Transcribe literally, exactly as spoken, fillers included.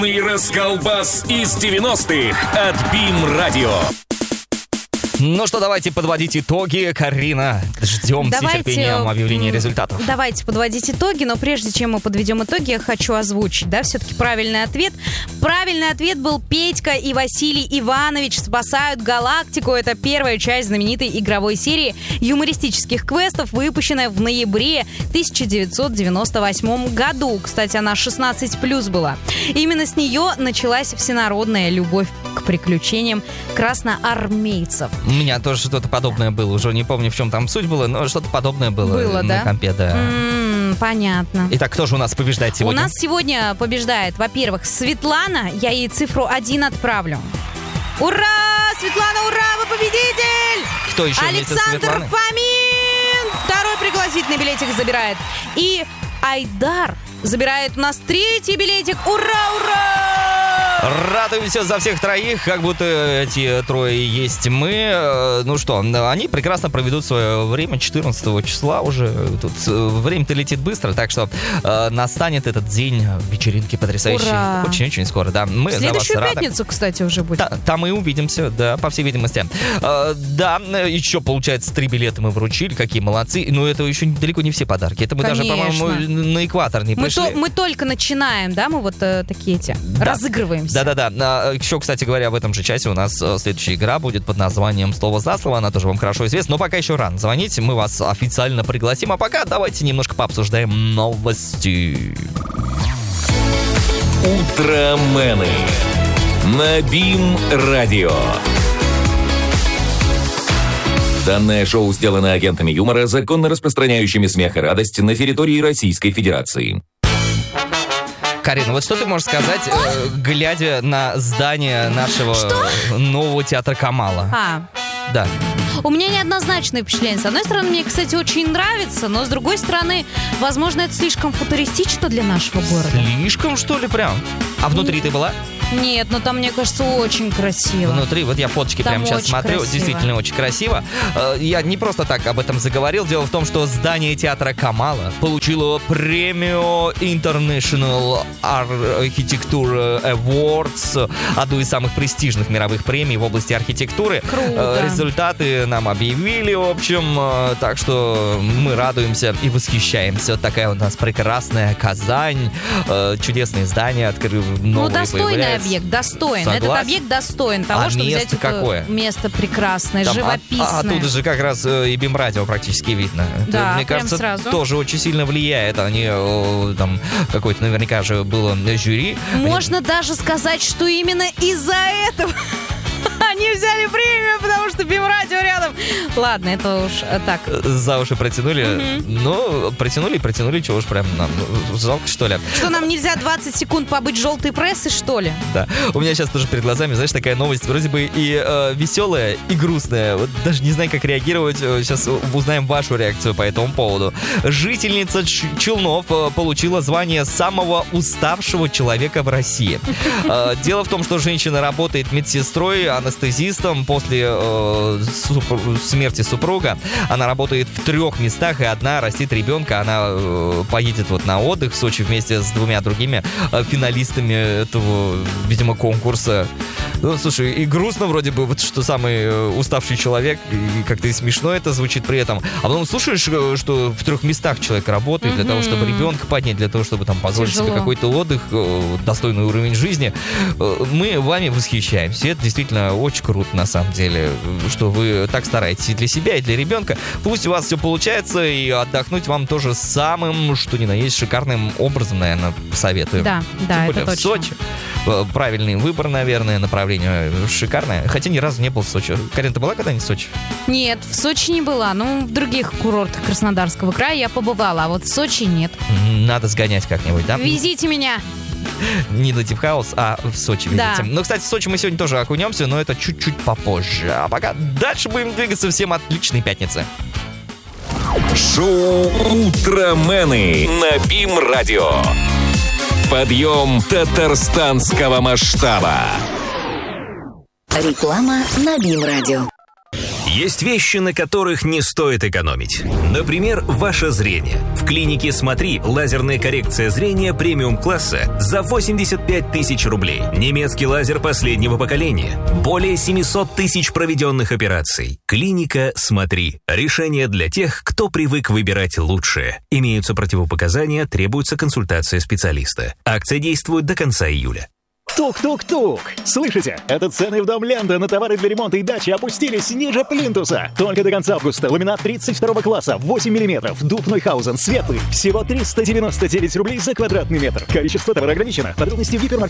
Расколбас из девяностых от БИМ-радио. Ну что, давайте подводить итоги. Карина, ждем с нетерпением объявления результатов. Давайте подводить итоги, но прежде чем мы подведем итоги, я хочу озвучить, да, все-таки правильный ответ. Правильный ответ был: Петька и Василий Иванович спасают галактику. Это первая часть знаменитой игровой серии юмористических квестов, выпущенная в ноябре тысяча девятьсот девяносто восьмом году. Кстати, она шестнадцать плюс была. Именно с нее началась всенародная любовь к приключениям красноармейцев. У меня тоже что-то подобное было. Уже не помню, в чем там суть была, но что-то подобное было, было на да? компе, да. М-м, понятно. Итак, кто же у нас побеждает сегодня? У нас сегодня побеждает, во-первых, Светлана. Я ей цифру один отправлю. Ура! Светлана, ура! Вы победитель! Кто еще вместе с Александр Светланой? Фомин! Второй пригласительный билетик забирает. И Айдар забирает у нас третий билетик. Ура, ура! Радуемся за всех троих, как будто эти трое есть мы. Ну что, они прекрасно проведут свое время четырнадцатого числа уже. Тут время-то летит быстро, так что э, настанет этот день вечеринки потрясающей. Ура! Очень-очень скоро, да. Мы В за вас следующую рады. пятницу, кстати, уже будет. Та, там и увидимся, да, по всей видимости. Э, да, еще, получается, три билета мы вручили, какие молодцы. Но это еще далеко не все подарки. Это мы Конечно. даже, по-моему, на экватор не Мы, пришли. то, мы только начинаем, да, мы вот э, такие эти, Да. разыгрываемся. Да-да-да. Еще, кстати говоря, в этом же часе у нас э, следующая игра будет под названием «Слово за слово». Она тоже вам хорошо известна. Но пока еще рано звонить. Мы вас официально пригласим. А пока давайте немножко пообсуждаем новости. Утромены на БИМ-радио. Данное шоу сделано агентами юмора, законно распространяющими смех и радость на территории Российской Федерации. Карина, вот что ты можешь сказать, э, глядя на здание нашего Что? нового театра Камала? А, Да. у меня неоднозначное впечатление. С одной стороны, мне, кстати, очень нравится, но с другой стороны, возможно, это слишком футуристично для нашего города. Слишком, что ли, прям? А внутри ты была? Нет, но там, мне кажется, очень красиво. Внутри, вот я фоточки Там прямо сейчас очень смотрю, красиво. действительно очень красиво. Э, Я не просто так об этом заговорил. Дело в том, что здание театра Камала получило премию International Architecture Awards, одну из самых престижных мировых премий в области архитектуры. Круто. Э, Результаты нам объявили, в общем, э, так что мы радуемся и восхищаемся. Такая у нас прекрасная Казань, э, чудесные здания, открыв Ну, новые достойный появляются. объект, достоин. Согласен. Этот объект достоин того, А чтобы место взять это какое? место прекрасное, Там, а- живописное. А, оттуда же как раз э, и БИМ-радио практически видно. Это, Да, мне прям кажется, сразу. тоже очень сильно влияет. Они э, там какое-то наверняка же было жюри. Можно даже сказать, что именно из-за этого они взяли премию, потому что БИМ-радио рядом. Ладно, это уж э, так. За уши протянули. Ну, протянули и протянули, чего уж прям нам жалко, что ли. Что, нам нельзя двадцать секунд побыть желтой прессой, что ли? Да. У меня сейчас тоже перед глазами, знаешь, такая новость, вроде бы и э, веселая, и грустная. Вот даже не знаю, как реагировать. Сейчас узнаем вашу реакцию по этому поводу. Жительница Ч- Челнов э, получила звание самого уставшего человека в России. Э, Дело в том, что женщина работает медсестрой, анестезистом. После э, супру- смерти супруга она работает в трех местах, и одна растит ребенка. Она э, поедет вот на отдых в Сочи вместе с двумя другими э, финалистами этого, видимо, конкурса. Ну, слушай, и грустно вроде бы, вот что самый э, уставший человек, и как-то и смешно это звучит при этом. А потом слушаешь, э, что в трех местах человек работает для того, чтобы ребенка поднять, для того, чтобы там позволить себе Тяжело. какой-то отдых, э, достойный уровень жизни. Э, Мы вами восхищаемся. И это действительно очень круто, на самом деле, что вы так стараетесь и для себя, и для ребенка. Пусть у вас все получается, и отдохнуть вам тоже самым, что ни на есть, шикарным образом, наверное, посоветую. Да, да, Тем это более в точно. Сочи. Э, Правильный выбор, наверное, направление шикарное. Хотя ни разу не был в Сочи. Карин, ты была когда-нибудь в Сочи? Нет, в Сочи не была. Ну, в других курортах Краснодарского края я побывала, а вот в Сочи нет. Надо сгонять как-нибудь, да? Везите меня. Не на Дипхаус, а в Сочи, видите. Да. Ну, кстати, в Сочи мы сегодня тоже окунемся, но это чуть-чуть попозже. А пока дальше будем двигаться. Всем отличной пятницы. Шоу «Утромены» на БИМ-радио. Подъем татарстанского масштаба. Реклама на БИМ-радио. Есть вещи, на которых не стоит экономить. Например, ваше зрение. В клинике «Смотри» лазерная коррекция зрения премиум-класса за восемьдесят пять тысяч рублей. Немецкий лазер последнего поколения. Более семьсот тысяч проведенных операций. Клиника «Смотри». Решение для тех, кто привык выбирать лучшее. Имеются противопоказания, требуется консультация специалиста. Акция действует до конца июля. Тук-тук-тук! Слышите? Это цены в дом Ленда на товары для ремонта и дачи опустились ниже плинтуса. Только до конца августа ламинат тридцать второго класса, восемь миллиметров, дуб Нойхаузен, светлый. Всего триста девяносто девять рублей за квадратный метр. Количество товара ограничено. Подробности в гипермаркете.